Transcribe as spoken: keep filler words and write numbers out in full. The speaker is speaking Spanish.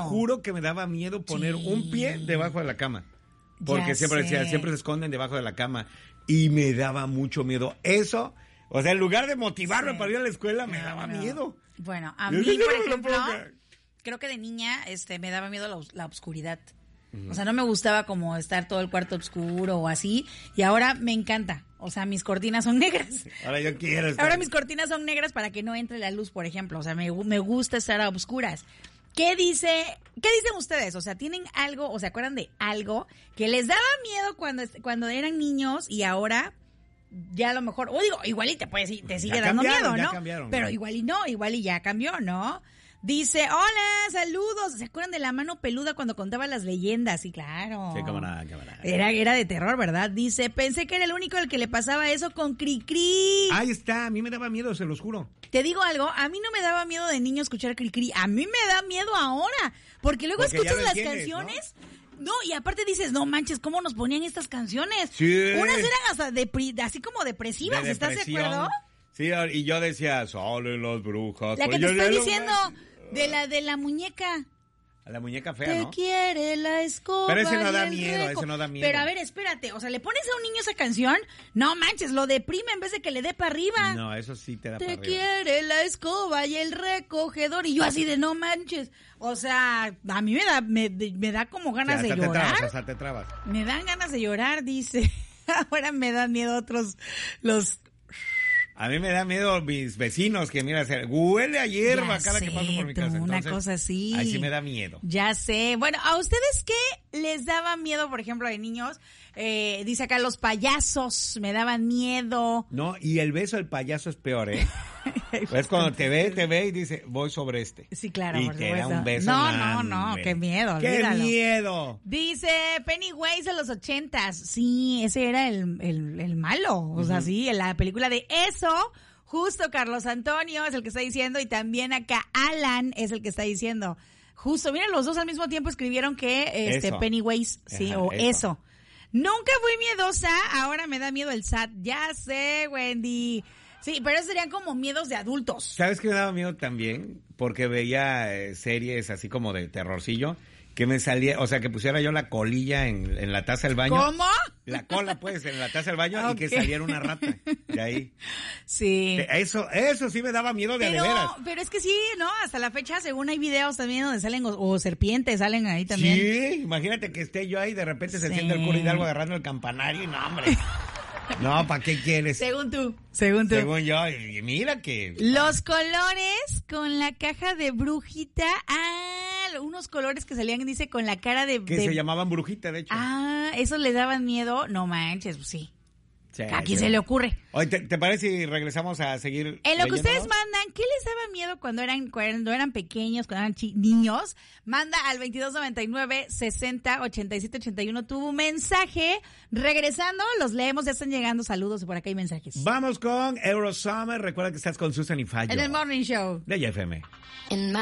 juro que me daba miedo poner sí. un pie debajo de la cama. Porque ya siempre decía, siempre se esconden debajo de la cama. Y me daba mucho miedo. Eso, o sea, en lugar de motivarme sí. para ir a la escuela, me no, daba no. miedo. Bueno, a mí, por ejemplo, creo que de niña este, me daba miedo la, la oscuridad. Uh-huh. O sea, no me gustaba como estar todo el cuarto oscuro o así. Y ahora me encanta. O sea, mis cortinas son negras. Ahora yo quiero estar. Ahora mis cortinas son negras para que no entre la luz, por ejemplo. O sea, me, me gusta estar a oscuras. ¿Qué dice, qué dicen ustedes? O sea, ¿tienen algo o se acuerdan de algo que les daba miedo cuando, cuando eran niños y ahora ya a lo mejor, o digo, igual y te, puede, te sigue dando miedo, ¿no? Cambiaron, Pero ¿no? igual y no, igual y ya cambió, ¿no? Dice, hola, saludos. ¿Se acuerdan de la mano peluda cuando contaba las leyendas? Sí, claro. Sí, camarada, camarada. Era, era de terror, ¿verdad? Dice, pensé que era el único al que le pasaba eso con Cricri. Ahí está, a mí me daba miedo, se los juro. Te digo algo, a mí no me daba miedo de niño escuchar Cricri. A mí me da miedo ahora. Porque luego porque escuchas las canciones... ¿no? No, y aparte dices, no manches, ¿cómo nos ponían estas canciones? Sí. Unas eran hasta depri- así como depresivas, de ¿estás de acuerdo? Sí, y yo decía, salen las brujas. La que te estoy diciendo... De la de la muñeca. A la muñeca fea, Te ¿no? Te quiere la escoba. Pero ese no da miedo, ese no da miedo. Pero a ver, espérate, o sea, le pones a un niño esa canción, no manches, lo deprime en vez de que le dé para arriba. No, eso sí te da para arriba. Te quiere la escoba y el recogedor. Y yo así de no manches. O sea, a mí me da, me, me da como ganas o sea, de llorar. Te trabas, o sea, te trabas. Me dan ganas de llorar, dice. Ahora me dan miedo otros, los... A mí me da miedo mis vecinos que, mira, se huele a hierba ya cada sé, que paso por mi casa. Una Entonces, cosa así. Ahí sí me da miedo. Ya sé. Bueno, ¿a ustedes qué les daba miedo, por ejemplo, de niños? Eh, dice acá, los payasos me daban miedo. No, y el beso del payaso es peor, ¿eh? Es cuando te ve, te ve y dice, voy sobre este. Sí, claro, y por te supuesto. da un beso. No, no, no, qué miedo. ¡Qué olvídalo. miedo! Dice Pennywise de los ochentas. Sí, ese era el, el, el malo. O uh-huh. sea, sí, en la película de eso... Justo Carlos Antonio es el que está diciendo y también acá Alan es el que está diciendo. Justo, miren, los dos al mismo tiempo escribieron que este eso. Pennywise, sí, Ajá, o eso. eso. Nunca fui miedosa, ahora me da miedo el S A T. Ya sé, Wendy. Sí, pero esos serían como miedos de adultos. ¿Sabes qué me daba miedo también? Porque veía eh, series así como de terrorcillo. Que me salía, o sea, que pusiera yo la colilla en, en la taza del baño. ¿Cómo? La cola, pues, en la taza del baño okay. y que saliera una rata de ahí. Sí. Eso, eso sí me daba miedo de pero, de veras. Pero es que sí, ¿no? Hasta la fecha, según hay videos también donde salen, o, o serpientes salen ahí también. Sí, imagínate que esté yo ahí y de repente se sí. siente el cura Hidalgo agarrando el campanario y no, hombre. No, ¿para qué quieres? Según tú, según tú. Según yo, y mira que... Los colores con la caja de brujita, ah, unos colores que salían, dice, con la cara de... Que de... se llamaban brujita, de hecho. Ah, ¿esos les daban miedo? No manches, pues sí. Sí, ¿A quién sí. se le ocurre? Oye, ¿te, ¿te parece si regresamos a seguir En lo que ustedes leyéndonos? mandan, ¿qué les daba miedo cuando eran cuando eran pequeños, cuando eran chi- niños? Manda al veintidós noventa y nueve, sesenta, ochenta y siete, ochenta y uno tu mensaje. Regresando, los leemos, ya están llegando saludos y por acá hay mensajes. Vamos con Eurosummer. Recuerda que estás con Susan y Fallo. En el Morning Show. De Y F M.